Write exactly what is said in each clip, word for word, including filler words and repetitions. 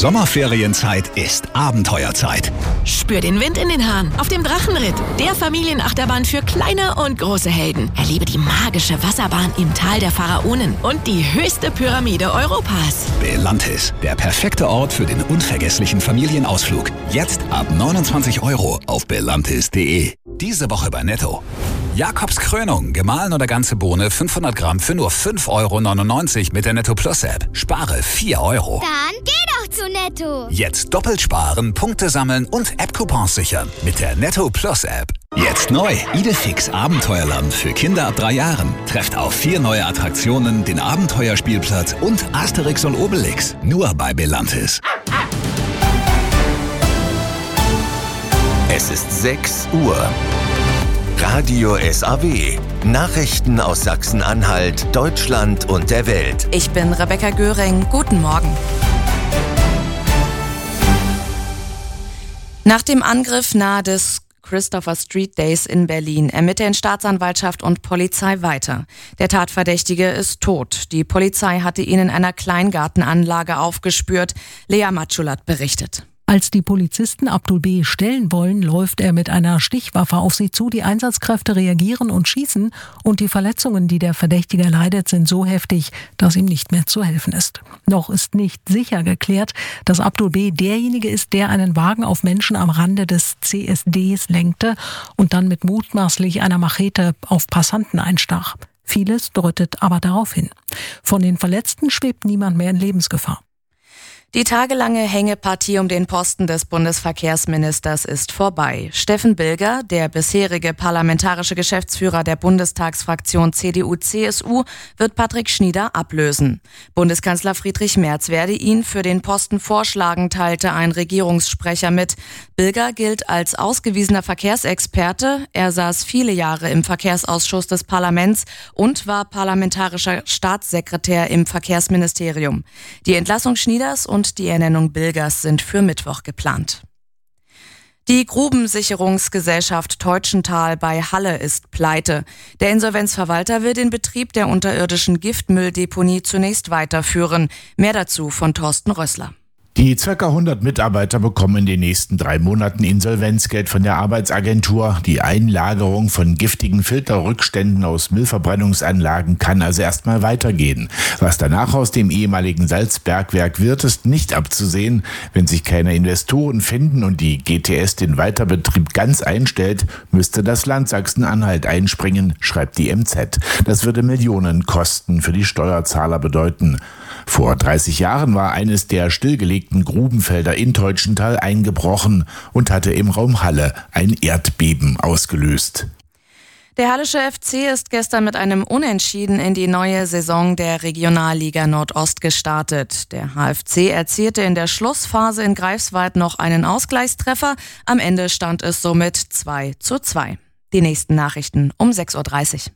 Sommerferienzeit ist Abenteuerzeit. Spür den Wind in den Haaren auf dem Drachenritt, der Familienachterbahn für kleine und große Helden. Erlebe die magische Wasserbahn im Tal der Pharaonen und die höchste Pyramide Europas. Belantis, der perfekte Ort für den unvergesslichen Familienausflug. Jetzt ab neunundzwanzig Euro auf belantis punkt de. Diese Woche bei Netto. Jakobs Krönung, gemahlen oder ganze Bohne, fünfhundert Gramm für nur fünf Euro neunundneunzig mit der Netto Plus App. Spare vier Euro. Dann geh doch zu Netto. Jetzt doppelt sparen, Punkte sammeln und App-Coupons sichern mit der Netto Plus App. Jetzt neu, Idefix Abenteuerland für Kinder ab drei Jahren. Trefft auf vier neue Attraktionen, den Abenteuerspielplatz und Asterix und Obelix. Nur bei Belantis. Es ist sechs Uhr. Radio S A W. Nachrichten aus Sachsen-Anhalt, Deutschland und der Welt. Ich bin Rebecca Göring. Guten Morgen. Nach dem Angriff nahe des Christopher Street Days in Berlin ermitteln Staatsanwaltschaft und Polizei weiter. Der Tatverdächtige ist tot. Die Polizei hatte ihn in einer Kleingartenanlage aufgespürt. Lea Matschulat berichtet. Als die Polizisten Abdul B. stellen wollen, läuft er mit einer Stichwaffe auf sie zu. Die Einsatzkräfte reagieren und schießen. Und die Verletzungen, die der Verdächtige leidet, sind so heftig, dass ihm nicht mehr zu helfen ist. Noch ist nicht sicher geklärt, dass Abdul B. derjenige ist, der einen Wagen auf Menschen am Rande des C S Ds lenkte und dann mit mutmaßlich einer Machete auf Passanten einstach. Vieles deutet aber darauf hin. Von den Verletzten schwebt niemand mehr in Lebensgefahr. Die tagelange Hängepartie um den Posten des Bundesverkehrsministers ist vorbei. Steffen Bilger, der bisherige parlamentarische Geschäftsführer der Bundestagsfraktion C D U C S U, wird Patrick Schnieder ablösen. Bundeskanzler Friedrich Merz werde ihn für den Posten vorschlagen, teilte ein Regierungssprecher mit. Bilger gilt als ausgewiesener Verkehrsexperte. Er saß viele Jahre im Verkehrsausschuss des Parlaments und war parlamentarischer Staatssekretär im Verkehrsministerium. Die Entlassung Schnieders und und die Ernennung Bilgers sind für Mittwoch geplant. Die Grubensicherungsgesellschaft Teutschenthal bei Halle ist pleite. Der Insolvenzverwalter will den Betrieb der unterirdischen Giftmülldeponie zunächst weiterführen. Mehr dazu von Thorsten Rössler. Die ca. hundert Mitarbeiter bekommen in den nächsten drei Monaten Insolvenzgeld von der Arbeitsagentur. Die Einlagerung von giftigen Filterrückständen aus Müllverbrennungsanlagen kann also erstmal weitergehen. Was danach aus dem ehemaligen Salzbergwerk wird, ist nicht abzusehen. Wenn sich keine Investoren finden und die G T S den Weiterbetrieb ganz einstellt, müsste das Land Sachsen-Anhalt einspringen, schreibt die M Z. Das würde Millionen Kosten für die Steuerzahler bedeuten. Vor dreißig Jahren war eines der stillgelegten Grubenfelder in Teutschenthal eingebrochen und hatte im Raum Halle ein Erdbeben ausgelöst. Der Hallische F C ist gestern mit einem Unentschieden in die neue Saison der Regionalliga Nordost gestartet. Der H F C erzielte in der Schlussphase in Greifswald noch einen Ausgleichstreffer. Am Ende stand es somit zwei zu zwei. Die nächsten Nachrichten um sechs Uhr dreißig.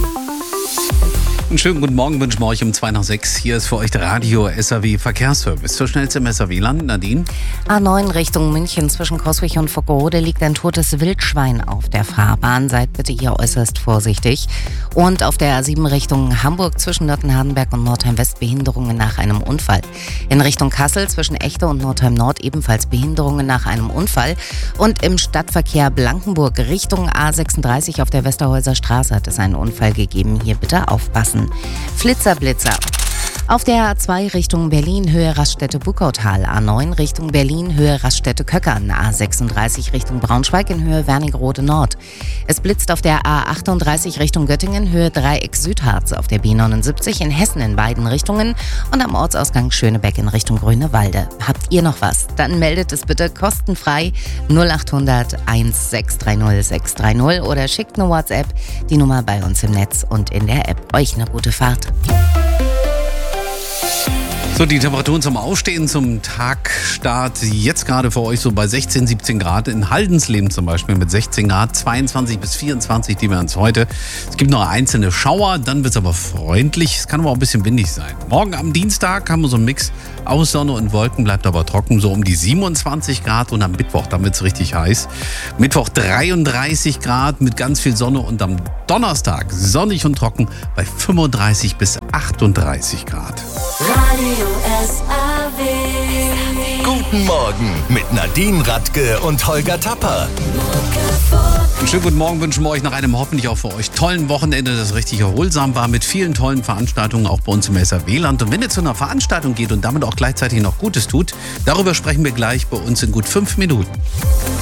Einen schönen guten Morgen wünschen wir euch um zwei nach sechs. Hier ist für euch der Radio S A W Verkehrsservice. Zur schnellsten S A W-Land, Nadine. A neun Richtung München zwischen Coswig und Vockerode liegt ein totes Wildschwein auf der Fahrbahn. Seid bitte hier äußerst vorsichtig. Und auf der A sieben Richtung Hamburg zwischen Nörten-Hardenberg und Nordheim-West Behinderungen nach einem Unfall. In Richtung Kassel zwischen Echte und Nordheim-Nord ebenfalls Behinderungen nach einem Unfall. Und im Stadtverkehr Blankenburg Richtung A sechsunddreißig auf der Westerhäuser Straße hat es einen Unfall gegeben. Hier bitte aufpassen. Flitzer, Blitzer. Auf der A zwei Richtung Berlin, Höhe Raststätte-Buckautal, A neun Richtung Berlin, Höhe Raststätte-Köckern, A sechsunddreißig Richtung Braunschweig in Höhe Wernigerode Nord. Es blitzt auf der A achtunddreißig Richtung Göttingen, Höhe Dreieck Südharz, auf der B neunundsiebzig in Hessen in beiden Richtungen und am Ortsausgang Schönebeck in Richtung Grünewalde. Habt ihr noch was? Dann meldet es bitte kostenfrei null achthundert eintausendsechshundertdreißig sechshundertdreißig oder schickt eine WhatsApp, die Nummer bei uns im Netz und in der App. Euch eine gute Fahrt. So, die Temperaturen zum Aufstehen, zum Tagstart, jetzt gerade für euch so bei sechzehn, siebzehn Grad. In Haldensleben zum Beispiel mit sechzehn Grad, zweiundzwanzig bis vierundzwanzig, die wir uns heute. Es gibt noch einzelne Schauer, dann wird es aber freundlich. Es kann aber auch ein bisschen windig sein. Morgen am Dienstag haben wir so einen Mix aus Sonne und Wolken, bleibt aber trocken, so um die siebenundzwanzig Grad. Und am Mittwoch, dann wird es richtig heiß. Mittwoch dreiunddreißig Grad mit ganz viel Sonne und am Donnerstag sonnig und trocken bei fünfunddreißig bis achtunddreißig Grad. Radio S A W. Guten Morgen mit Nadine Radke und Holger Tapper. Einen schönen guten Morgen wünschen wir euch nach einem hoffentlich auch für euch tollen Wochenende, das richtig erholsam war, mit vielen tollen Veranstaltungen auch bei uns im S R W-Land. Und wenn ihr zu einer Veranstaltung geht und damit auch gleichzeitig noch Gutes tut, darüber sprechen wir gleich bei uns in gut fünf Minuten.